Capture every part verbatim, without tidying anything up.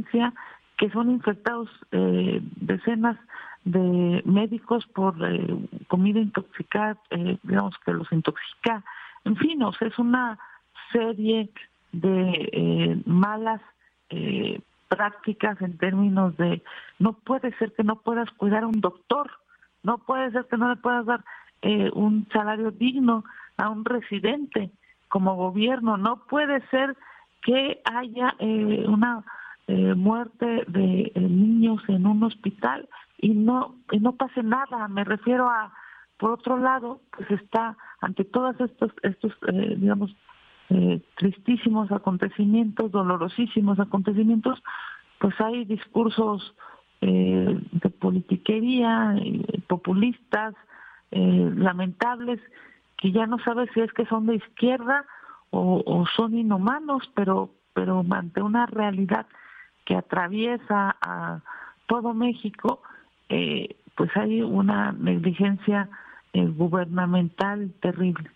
denuncia que son infectados eh, decenas de médicos por eh, comida intoxicada, eh, digamos que los intoxica. En fin, o sea, es una serie de eh, malas eh, prácticas en términos de no puede ser que no puedas cuidar a un doctor, no puede ser que no le puedas dar eh, un salario digno a un residente como gobierno, no puede ser que haya eh, una eh, muerte de eh, niños en un hospital y no y no pase nada. Me refiero a, por otro lado, pues está ante todos estos estos eh, digamos eh, tristísimos acontecimientos, dolorosísimos acontecimientos, pues hay discursos eh, de politiquería, eh, populistas, eh, lamentables, que ya no sabes si es que son de izquierda o, o son inhumanos, pero pero ante una realidad que atraviesa a todo México, eh, pues hay una negligencia eh, gubernamental terrible.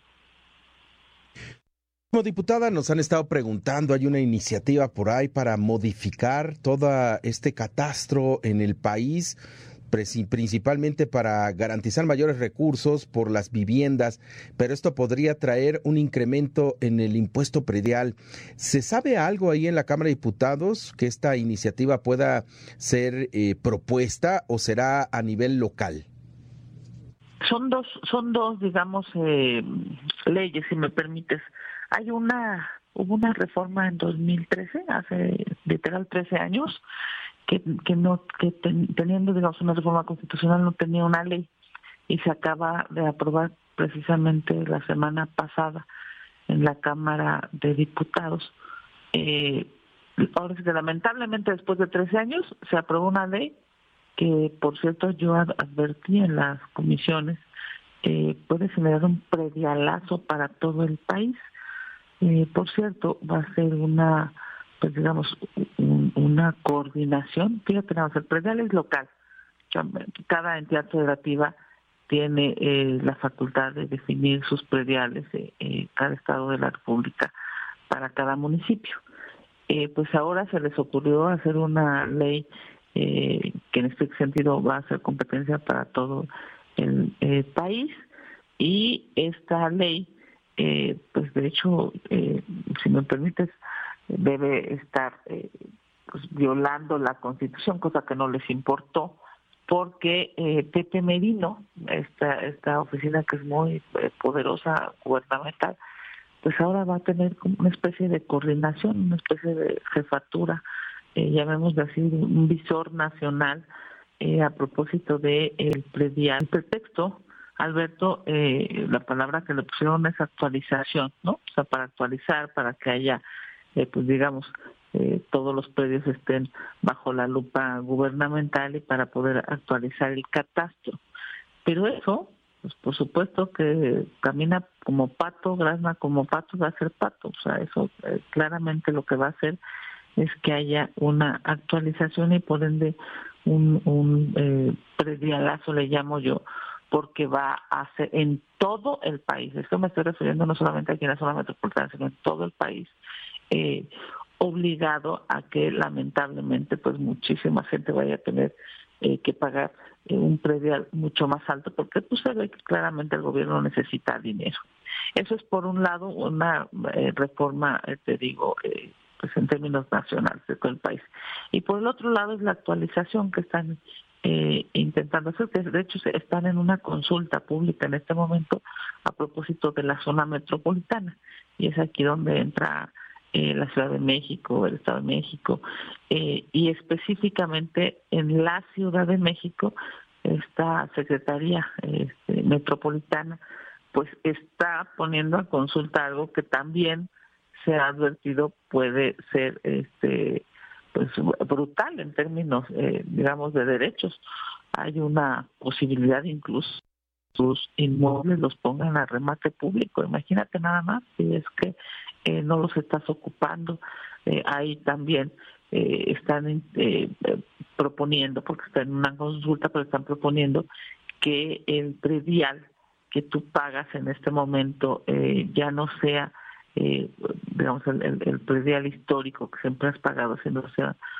Como diputada, nos han estado preguntando, hay una iniciativa por ahí para modificar todo este catastro en el país, principalmente para garantizar mayores recursos por las viviendas, pero esto podría traer un incremento en el impuesto predial. ¿Se sabe algo ahí en la Cámara de Diputados que esta iniciativa pueda ser eh, propuesta o será a nivel local? Son dos, son dos, digamos, eh, leyes, si me permites. Hay una, hubo una reforma en dos mil trece, hace literal trece años, que, que no, que ten, teniendo, digamos, una reforma constitucional no tenía una ley y se acaba de aprobar precisamente la semana pasada en la Cámara de Diputados. Eh, ahora sí que lamentablemente después de trece años se aprobó una ley que, por cierto, yo advertí en las comisiones, eh, puede generar un predialazo para todo el país. Eh, por cierto, va a ser una, pues digamos, un, una coordinación. Fíjate, no, el predial es local. Cada entidad federativa tiene eh, la facultad de definir sus prediales, eh, eh, cada estado de la República, para cada municipio. Eh, pues ahora se les ocurrió hacer una ley eh, que en este sentido va a ser competencia para todo el eh, país, y esta ley Eh, pues de hecho, eh, si me permites, debe estar eh, pues, violando la Constitución, cosa que no les importó, porque eh, Pepe Merino, esta, esta oficina que es muy eh, poderosa, gubernamental, pues ahora va a tener como una especie de coordinación, una especie de jefatura, eh, llamémoslo así, un visor nacional eh, a propósito de el predial. El pretexto, Alberto, eh, la palabra que le pusieron es actualización, ¿no? O sea, para actualizar, para que haya, eh, pues digamos, eh, todos los predios estén bajo la lupa gubernamental y para poder actualizar el catastro. Pero eso, pues por supuesto que camina como pato, grazna como pato, va a ser pato. O sea, eso eh, claramente lo que va a hacer es que haya una actualización y por ende un, un eh, predialazo, le llamo yo, porque va a ser en todo el país. Esto me estoy refiriendo no solamente aquí en la zona metropolitana, sino en todo el país, eh, obligado a que lamentablemente pues muchísima gente vaya a tener eh, que pagar eh, un predial mucho más alto, porque pues se ve que claramente el gobierno necesita dinero. Eso es por un lado una eh, reforma, eh, te digo, eh, pues en términos nacionales de todo el país. Y por el otro lado es la actualización que están Eh, intentando hacer, que de hecho están en una consulta pública en este momento a propósito de la zona metropolitana, y es aquí donde entra eh, la Ciudad de México, el Estado de México, eh, y específicamente en la Ciudad de México esta Secretaría este, Metropolitana pues está poniendo a consulta algo que también se ha advertido puede ser este pues brutal en términos, eh, digamos, de derechos. Hay una posibilidad incluso sus inmuebles los pongan a remate público. Imagínate nada más si es que eh, no los estás ocupando. Eh, ahí también eh, están eh, eh, proponiendo, porque están en una consulta, pero están proponiendo que el predial que tú pagas en este momento eh, ya no sea Eh, digamos, el, el, el predial histórico que siempre has pagado, sino sea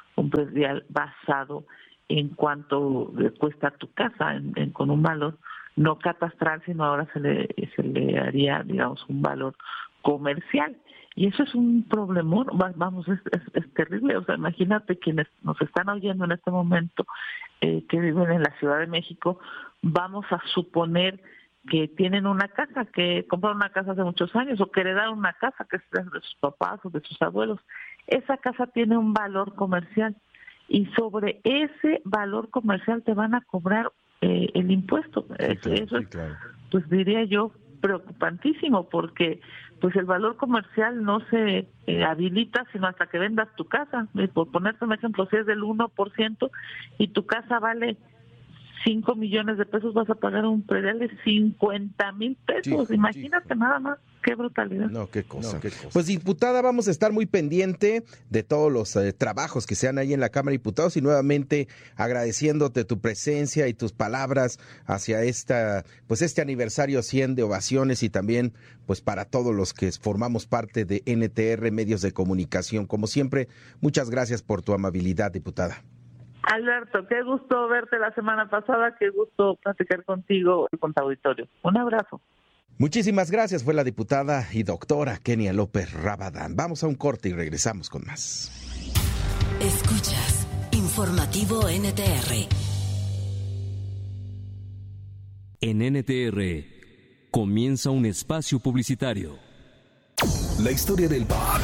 un predial basado en cuánto le cuesta tu casa, en, en, con un valor no catastral, sino ahora se le, se le haría, digamos, un valor comercial. Y eso es un problemón, vamos, es, es, es terrible. O sea, imagínate quienes nos están oyendo en este momento, eh, que viven en la Ciudad de México, vamos a suponer que tienen una casa, que compraron una casa hace muchos años, o que heredaron una casa que es de sus papás o de sus abuelos. Esa casa tiene un valor comercial, y sobre ese valor comercial te van a cobrar eh, el impuesto. Sí, eso claro, eso sí, es, claro. pues diría yo, preocupantísimo, porque pues el valor comercial no se eh, habilita sino hasta que vendas tu casa. Y por ponerte un ejemplo, si es del uno por ciento y tu casa vale cinco millones de pesos, vas a pagar un predial de cincuenta mil pesos. Sí, imagínate, sí, nada más. Qué brutalidad. No, qué cosa. No, qué cosa. Pues, diputada, vamos a estar muy pendiente de todos los eh, trabajos que sean ahí en la Cámara de Diputados, y nuevamente agradeciéndote tu presencia y tus palabras hacia esta, pues este aniversario cien de Ovaciones, y también pues para todos los que formamos parte de N T R Medios de Comunicación. Como siempre, muchas gracias por tu amabilidad, diputada. Alberto, qué gusto verte la semana pasada, qué gusto platicar contigo y con tu auditorio. Un abrazo. Muchísimas gracias, fue la diputada y doctora Kenia López Rabadán. Vamos a un corte y regresamos con más. Escuchas Informativo N T R. En N T R comienza un espacio publicitario. La historia del pop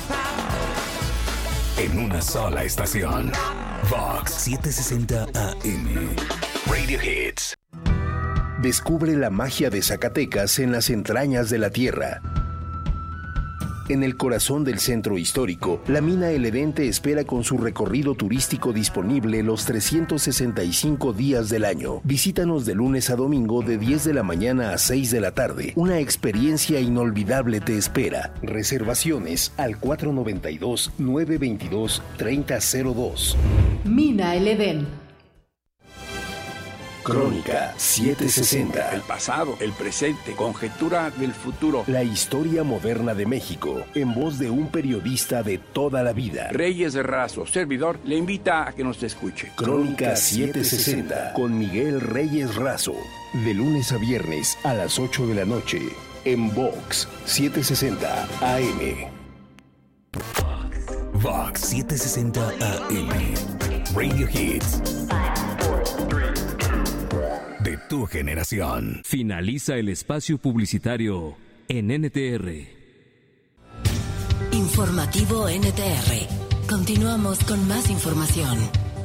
en una sola estación. Vox setecientos sesenta A M. Radio Hits. Descubre la magia de Zacatecas en las entrañas de la tierra. En el corazón del centro histórico, la mina El Edén te espera con su recorrido turístico disponible los trescientos sesenta y cinco días del año. Visítanos de lunes a domingo de diez de la mañana a seis de la tarde. Una experiencia inolvidable te espera. Reservaciones al cuatro noventa y dos, nueve veintidós, treinta cero dos. Mina El Edén. Crónica setecientos sesenta. El pasado, el presente, conjetura del futuro. La historia moderna de México, en voz de un periodista de toda la vida. Reyes de Razo, servidor, le invita a que nos escuche. Crónica setecientos sesenta, con Miguel Reyes Razo. De lunes a viernes a las ocho de la noche, en Vox setecientos sesenta A M. Vox setecientos sesenta A M. Radio Hits. De tu generación. Finaliza el espacio publicitario en N T R. Informativo N T R. Continuamos con más información.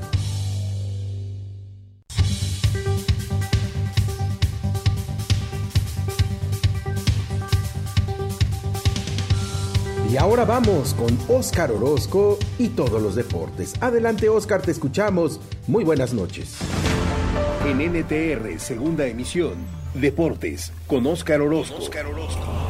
Y ahora vamos con Óscar Orozco y todos los deportes. Adelante, Óscar, te escuchamos. Muy buenas noches. En N T R, segunda emisión, Deportes, con Óscar Orozco. Óscar Orozco.